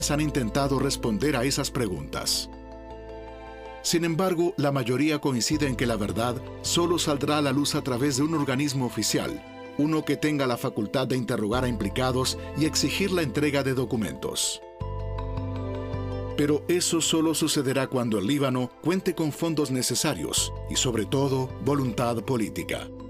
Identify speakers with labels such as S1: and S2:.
S1: han intentado responder a esas preguntas. Sin embargo, la mayoría coincide en que la verdad solo saldrá a la luz a través de un organismo oficial, uno que tenga la facultad de interrogar a implicados y exigir la entrega de documentos. Pero eso solo sucederá cuando el Líbano cuente con fondos necesarios y, sobre todo, voluntad política.